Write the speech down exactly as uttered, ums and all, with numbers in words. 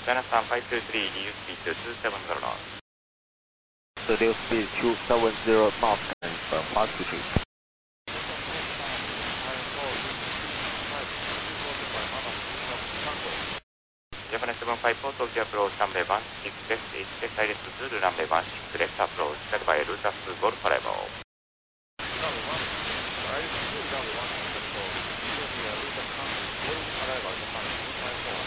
China Sun five two three, reduce speed to two seven zero knots. Reduce speed two seven zero knots, confirm five two three. Japan seven five four, Tokyo approach runway one six left, H left, direct to Zulu runway one six left approach, set by Lutas Golf Bravo.